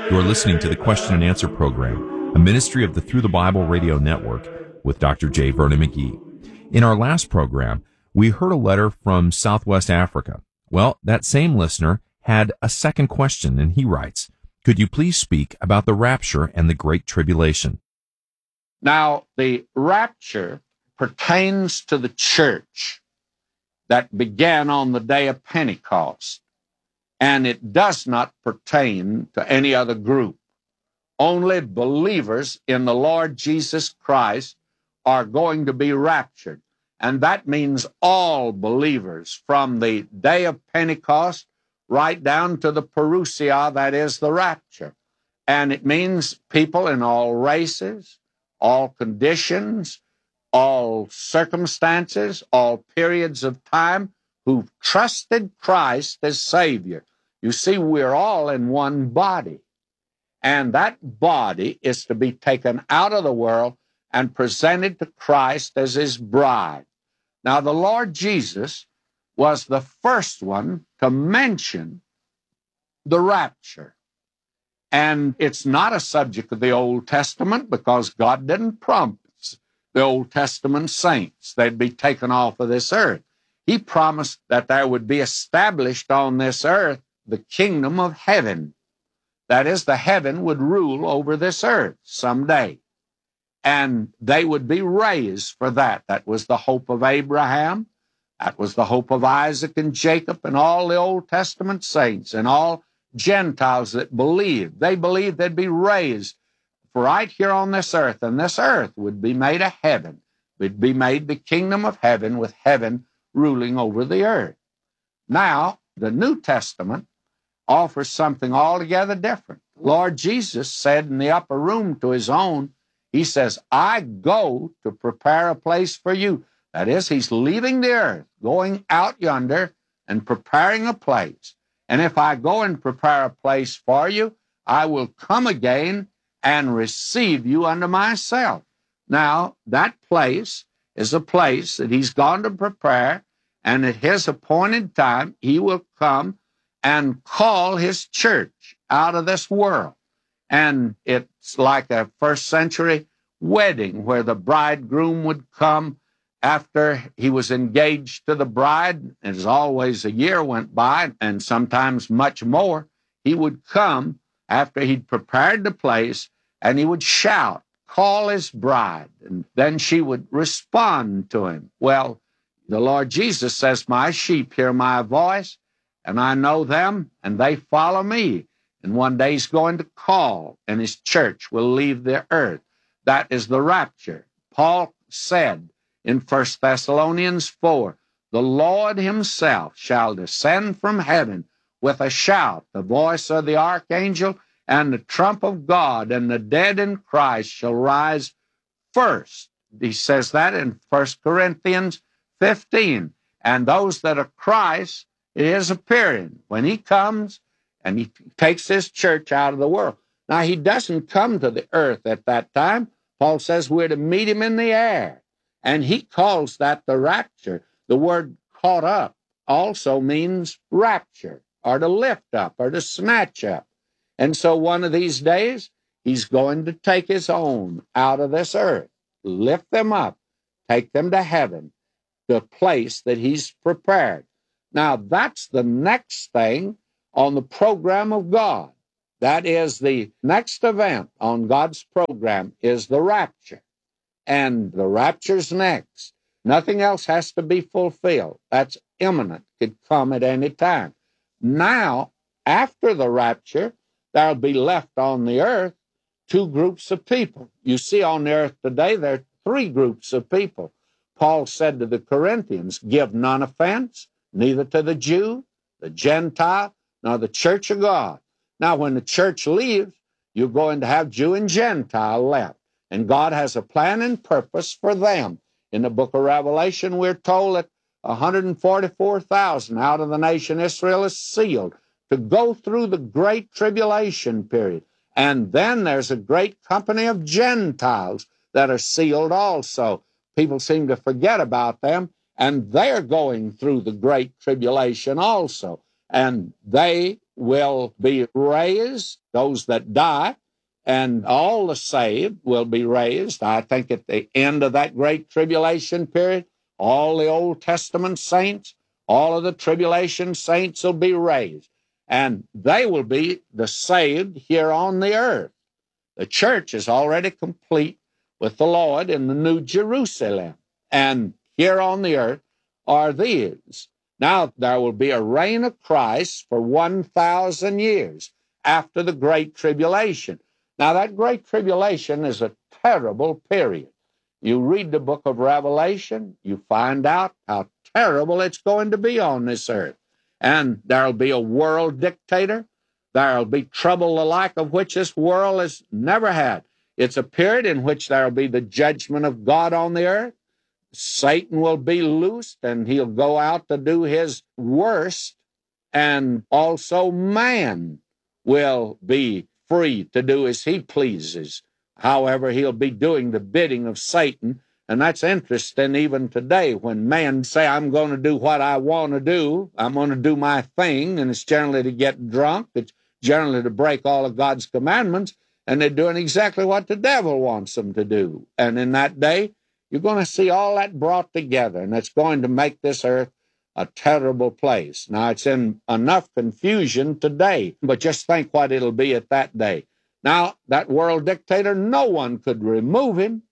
You're listening to the Question and Answer program, a ministry of the Through the Bible radio network with Dr. J. Vernon McGee. In our last program, we heard a letter from Southwest Africa. Well, that same listener had a second question, and he writes, "Could you please speak about the rapture and the Great Tribulation?" Now, the rapture pertains to the church that began on the day of Pentecost, and it does not pertain to any other group. Only believers in the Lord Jesus Christ are going to be raptured, and that means all believers from the day of Pentecost right down to the parousia, that is the rapture. And it means people in all races, all conditions, all circumstances, all periods of time who've trusted Christ as Savior. You see, we're all in one body, and that body is to be taken out of the world and presented to Christ as His bride. Now, the Lord Jesus was the first one to mention the rapture. And it's not a subject of the Old Testament because God didn't promise the Old Testament saints they'd be taken off of this earth. He promised that there would be established on this earth the kingdom of heaven. That is, the heaven would rule over this earth someday. And they would be raised for that. That was the hope of Abraham. That was the hope of Isaac and Jacob and all the Old Testament saints and all Gentiles that believed. They believed they'd be raised for right here on this earth, and this earth would be made a heaven. It would be made the kingdom of heaven with heaven ruling over the earth. Now, the New Testament offers something altogether different. Lord Jesus said in the upper room to His own, He says, "I go to prepare a place for you." That is, He's leaving the earth, going out yonder and preparing a place. And if I go and prepare a place for you, I will come again and receive you unto myself. Now, that place is a place that He's gone to prepare, and at His appointed time, He will come and call His church out of this world. And it's like a first century wedding where the bridegroom would come after he was engaged to the bride. As always, a year went by, and sometimes much more. He would come after he'd prepared the place, and he would shout, call his bride, and then she would respond to him. Well, the Lord Jesus says, "My sheep hear my voice, and I know them, and they follow me." And one day He's going to call, and His church will leave the earth. That is the rapture. Paul said in 1 Thessalonians 4, "The Lord Himself shall descend from heaven with a shout, the voice of the archangel, and the trump of God, and the dead in Christ shall rise first." He says that in 1 Corinthians 15. And those that are Christ, it is appearing when He comes and He takes His church out of the world. Now, He doesn't come to the earth at that time. Paul says we're to meet Him in the air, and he calls that the rapture. The word caught up also means rapture, or to lift up, or to snatch up. And so one of these days, He's going to take His own out of this earth, lift them up, take them to heaven, the place that He's prepared. Now, that's the next thing on the program of God. That is, the next event on God's program is the rapture. And the rapture's next. Nothing else has to be fulfilled. That's imminent. Could come at any time. Now, after the rapture, there'll be left on the earth two groups of people. You see, on the earth today, there are three groups of people. Paul said to the Corinthians, "Give none offense, neither to the Jew, the Gentile, nor the church of God." Now, when the church leaves, you're going to have Jew and Gentile left. And God has a plan and purpose for them. In the book of Revelation, we're told that 144,000 out of the nation Israel is sealed to go through the great tribulation period. And then there's a great company of Gentiles that are sealed also. People seem to forget about them, and they're going through the great tribulation also. And they will be raised, those that die, and all the saved will be raised. I think at the end of that great tribulation period, all the Old Testament saints, all of the tribulation saints will be raised, and they will be the saved here on the earth. The church is already complete with the Lord in the New Jerusalem, and here on the earth are these. Now, there will be a reign of Christ for 1,000 years after the Great Tribulation. Now, that Great Tribulation is a terrible period. You read the book of Revelation, you find out how terrible it's going to be on this earth. And there'll be a world dictator. There'll be trouble the like of which this world has never had. It's a period in which there'll be the judgment of God on the earth. Satan will be loosed, and he'll go out to do his worst, and also man will be free to do as he pleases. However, he'll be doing the bidding of Satan, and that's interesting even today when men say, I'm going to do what I want to do, I'm going to do my thing, and it's generally to get drunk, it's generally to break all of God's commandments, and they're doing exactly what the devil wants them to do. And in that day, you're going to see all that brought together, and it's going to make this earth a terrible place. Now, it's in enough confusion today, but just think what it'll be at that day. Now, that world dictator, no one could remove him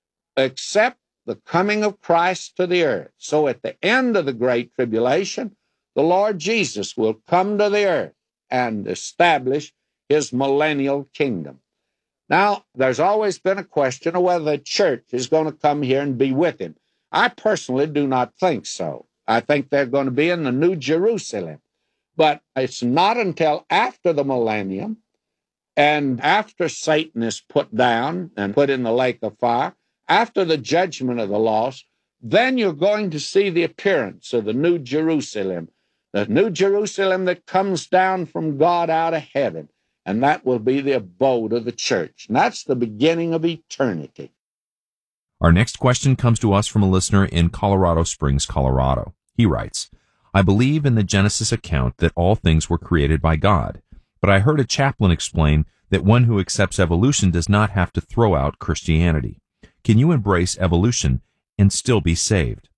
except the coming of Christ to the earth. So at the end of the Great Tribulation, the Lord Jesus will come to the earth and establish his millennial kingdom. Now, there's always been a question of whether the church is going to come here and be with him. I personally do not think so. I think they're going to be in the New Jerusalem. But it's not until after the millennium and after Satan is put down and put in the lake of fire, after the judgment of the lost, then you're going to see the appearance of the New Jerusalem, the New Jerusalem that comes down from God out of heaven. And that will be the abode of the church. And that's the beginning of eternity. Our next question comes to us from a listener in Colorado Springs, Colorado. He writes, I believe in the Genesis account that all things were created by God, but I heard a chaplain explain that one who accepts evolution does not have to throw out Christianity. Can you embrace evolution and still be saved?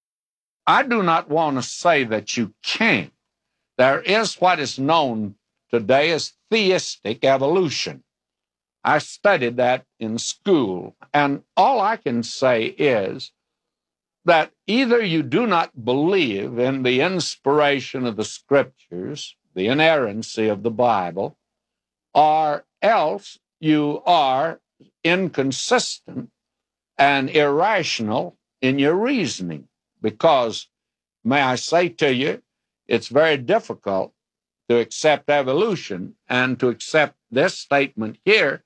I do not want to say that you can't. There is what is known today as theistic evolution. I studied that in school, and all I can say is that either you do not believe in the inspiration of the Scriptures, the inerrancy of the Bible, or else you are inconsistent and irrational in your reasoning, because, may I say to you, it's very difficult to accept evolution and to accept this statement here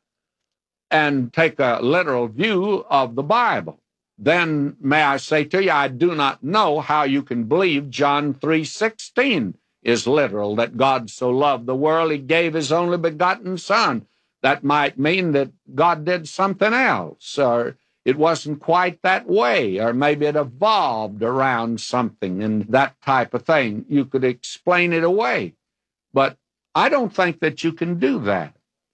and take a literal view of the Bible. Then may I say to you, I do not know how you can believe John 3:16 is literal, that God so loved the world he gave his only begotten Son. That might mean that God did something else, or it wasn't quite that way, or maybe it evolved around something and that type of thing. You could explain it away. But I don't think that you can do that.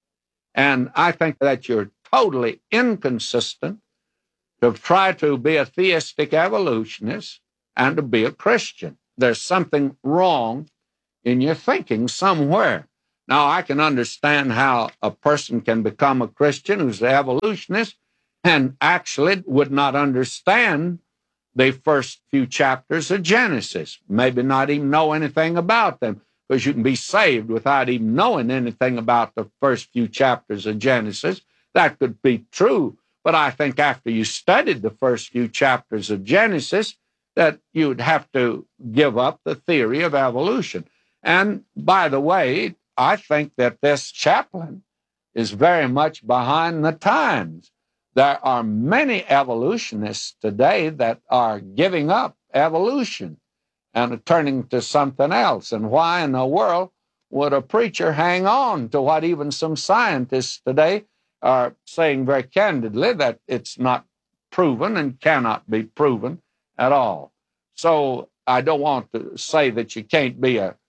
And I think that you're totally inconsistent to try to be a theistic evolutionist and to be a Christian. There's something wrong in your thinking somewhere. Now, I can understand how a person can become a Christian who's an evolutionist and actually would not understand the first few chapters of Genesis, maybe not even know anything about them, because you can be saved without even knowing anything about the first few chapters of Genesis. That could be true, but I think after you studied the first few chapters of Genesis, that you would have to give up the theory of evolution. And by the way, I think that this chaplain is very much behind the times. There are many evolutionists today that are giving up evolution and turning to something else. And why in the world would a preacher hang on to what even some scientists today are saying very candidly, that it's not proven and cannot be proven at all? So I don't want to say that you can't be a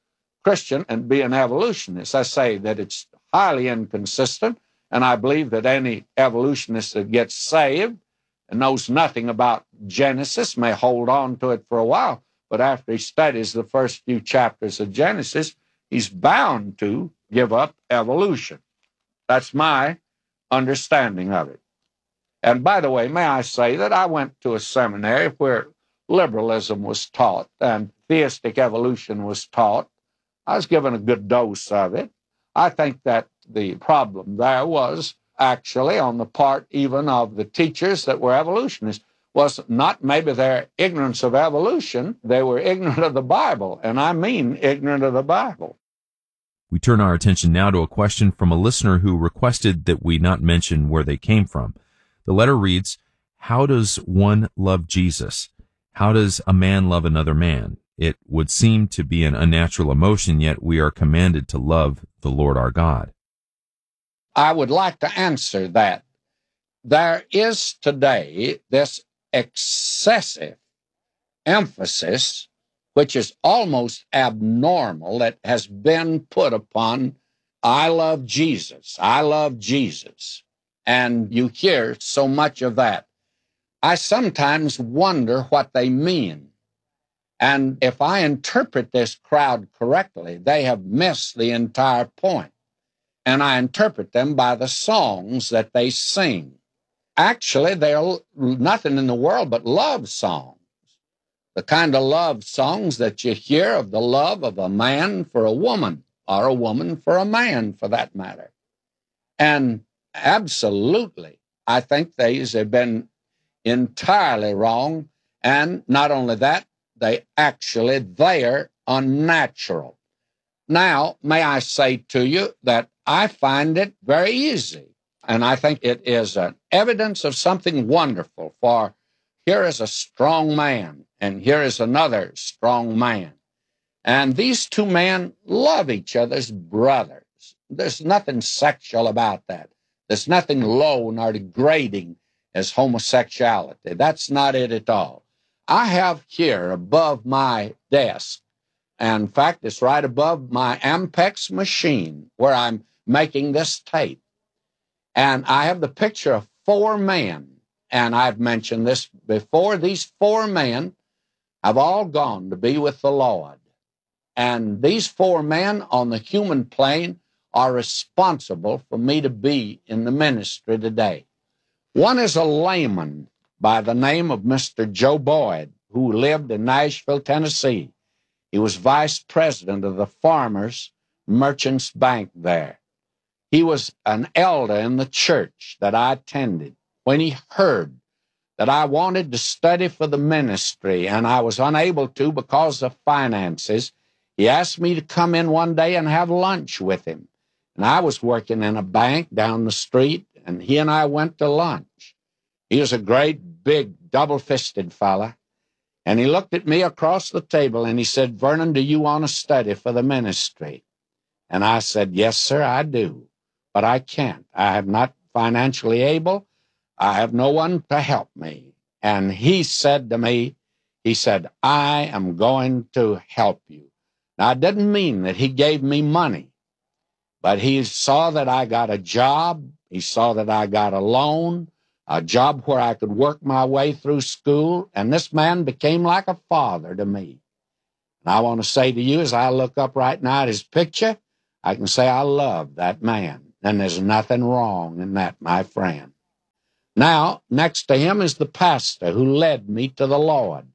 Christian and be an evolutionist. I say that it's highly inconsistent, and I believe that any evolutionist that gets saved and knows nothing about Genesis may hold on to it for a while, but after he studies the first few chapters of Genesis, he's bound to give up evolution. That's my understanding of it. And by the way, may I say that I went to a seminary where liberalism was taught and theistic evolution was taught. I was given a good dose of it. I think that the problem there was actually on the part even of the teachers that were evolutionists, was not maybe their ignorance of evolution, they were ignorant of the Bible, and I mean ignorant of the Bible. We turn our attention now to a question from a listener who requested that we not mention where they came from. The letter reads, "How does one love Jesus? How does a man love another man? It would seem to be an unnatural emotion, yet we are commanded to love the Lord our God." I would like to answer that. There is today this excessive emphasis, which is almost abnormal, that has been put upon, I love Jesus, I love Jesus. And you hear so much of that. I sometimes wonder what they mean. And if I interpret this crowd correctly, they have missed the entire point. And I interpret them by the songs that they sing. Actually, they're nothing in the world but love songs. The kind of love songs that you hear of the love of a man for a woman, or a woman for a man, for that matter. And absolutely, I think these have been entirely wrong. And not only that, they're unnatural. Now, may I say to you that I find it very easy, and I think it is an evidence of something wonderful, for here is a strong man, and here is another strong man. And these two men love each other's brothers. There's nothing sexual about that. There's nothing low nor degrading as homosexuality. That's not it at all. I have here above my desk, and in fact, it's right above my Ampex machine where I'm making this tape. And I have the picture of four men, and I've mentioned this before. These four men have all gone to be with the Lord. And these four men on the human plane are responsible for me to be in the ministry today. One is a layman by the name of Mr. Joe Boyd, who lived in Nashville, Tennessee. He was vice president of the Farmers Merchants Bank there. He was an elder in the church that I attended. When he heard that I wanted to study for the ministry and I was unable to because of finances, he asked me to come in one day and have lunch with him. And I was working in a bank down the street, and he and I went to lunch. He was a great, big, double-fisted fella. And he looked at me across the table and he said, "Vernon, do you want to study for the ministry?" And I said, "Yes, sir, I do. But I can't. I am not financially able. I have no one to help me." And he said to me, he said, "I am going to help you." Now, it didn't mean that he gave me money, but he saw that I got a job. He saw that I got a loan, a job where I could work my way through school, and this man became like a father to me. And I want to say to you, as I look up right now at his picture, I can say I love that man, and there's nothing wrong in that, my friend. Now, next to him is the pastor who led me to the Lord,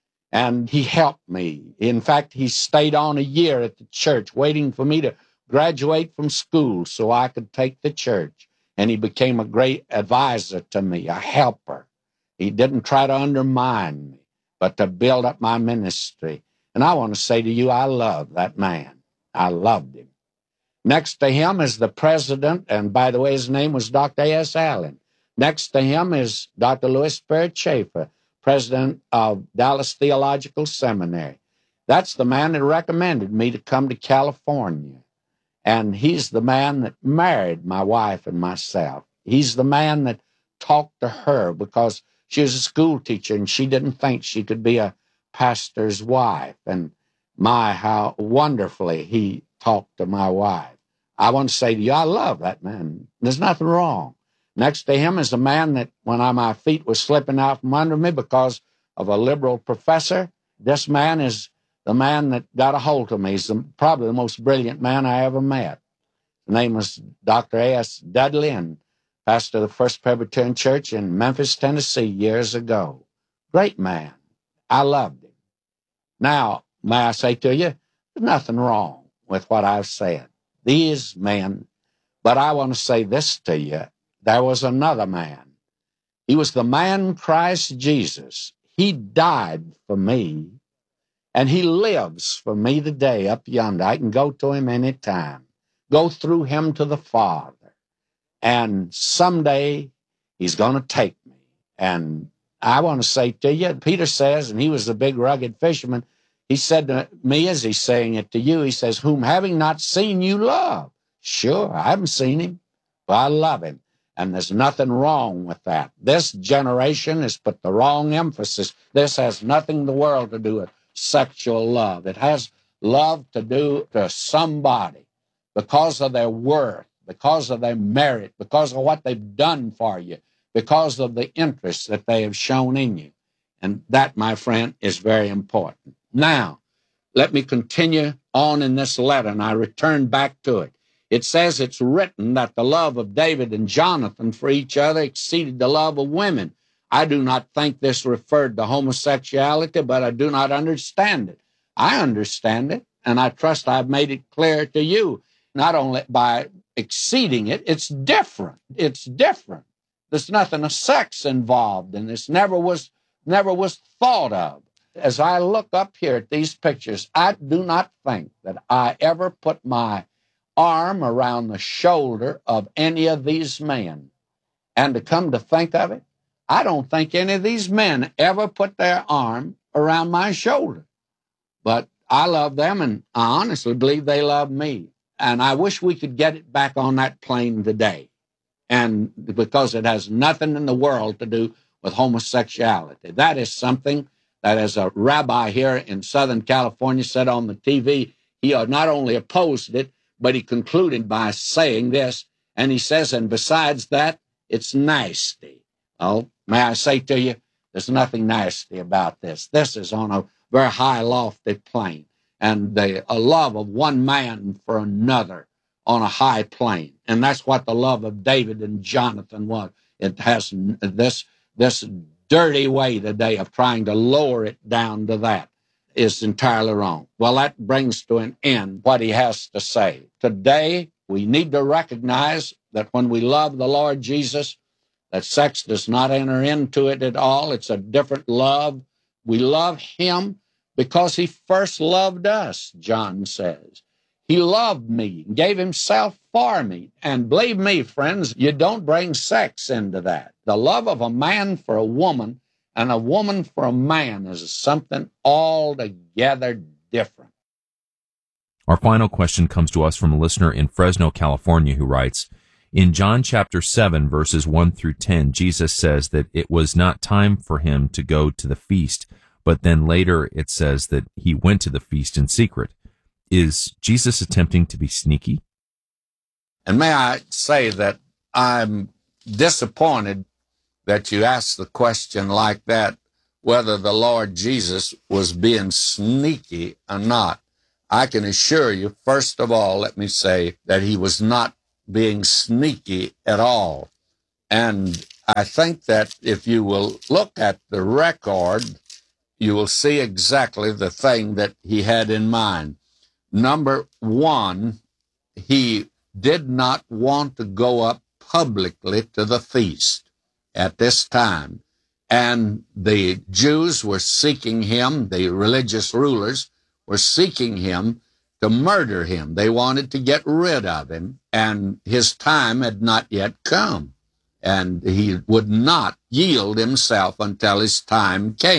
and he helped me. In fact, he stayed on a year at the church waiting for me to graduate from school so I could take the church. And he became a great advisor to me, a helper. He didn't try to undermine me, but to build up my ministry. And I want to say to you, I love that man. I loved him. Next to him is the president, and by the way, his name was Dr. A.S. Allen. Next to him is Dr. Louis Spirit Schaefer, president of Dallas Theological Seminary. That's the man that recommended me to come to California. And he's the man that married my wife and myself. He's the man that talked to her because she was a school teacher and she didn't think she could be a pastor's wife. And My, how wonderfully he talked to my wife. I want to say to you, I love that man. There's nothing wrong. Next to him is a man that when my feet were slipping out from under me because of a liberal professor, this man is the man that got a hold of me. He's probably the most brilliant man I ever met. His name was Dr. A.S. Dudley, and pastor of the First Presbyterian Church in Memphis, Tennessee, years ago. Great man. I loved him. Now, may I say to you, there's nothing wrong with what I've said. These men, but I want to say this to you. There was another man. He was the man Christ Jesus. He died for me, and he lives for me today up yonder. I can go to him anytime, go through him to the Father, and someday he's going to take me. And I want to say to you, Peter says, and he was the big rugged fisherman, he said to me as he's saying it to you, he says, whom having not seen you love. Sure, I haven't seen him, but I love him. And there's nothing wrong with that. This generation has put the wrong emphasis. This has nothing in the world to do with sexual love. It has love to do to somebody because of their worth, because of their merit, because of what they've done for you, because of the interest that they have shown in you. And that, my friend, is very important. Now, let me continue on in this letter, and I return back to it. It says it's written that the love of David and Jonathan for each other exceeded the love of women. I do not think this referred to homosexuality, but I do not understand it. I understand it, and I trust I've made it clear to you, not only by exceeding it, it's different. It's different. There's nothing of sex involved, and this never was thought of. As I look up here at these pictures, I do not think that I ever put my arm around the shoulder of any of these men. And to come to think of it, I don't think any of these men ever put their arm around my shoulder. But I love them, and I honestly believe they love me. And I wish we could get it back on that plane today. And because it has nothing in the world to do with homosexuality. That is something that, as a rabbi here in Southern California said on the TV, he not only opposed it, but he concluded by saying this, and he says, and besides that, it's nasty. Oh, may I say to you, there's nothing nasty about this. This is on a very high, lofty plane, and a love of one man for another on a high plane. And that's what the love of David and Jonathan was. It has this dirty way today of trying to lower it down to that is entirely wrong. Well, that brings to an end what he has to say. Today, we need to recognize that when we love the Lord Jesus, that sex does not enter into it at all. It's a different love. We love him because he first loved us, John says. He loved me and gave himself for me. And believe me, friends, you don't bring sex into that. The love of a man for a woman and a woman for a man is something altogether different. Our final question comes to us from a listener in Fresno, California, who writes, in John chapter 7, verses 1 through 10, Jesus says that it was not time for him to go to the feast, but then later it says that he went to the feast in secret. Is Jesus attempting to be sneaky? And may I say that I'm disappointed that you asked the question like that, whether the Lord Jesus was being sneaky or not. I can assure you, first of all, let me say that he was not being sneaky at all. And I think that if you will look at the record, you will see exactly the thing that he had in mind. Number one, he did not want to go up publicly to the feast at this time. And the Jews were seeking him, the religious rulers were seeking him to murder him. They wanted to get rid of him, and his time had not yet come. And he would not yield himself until his time came.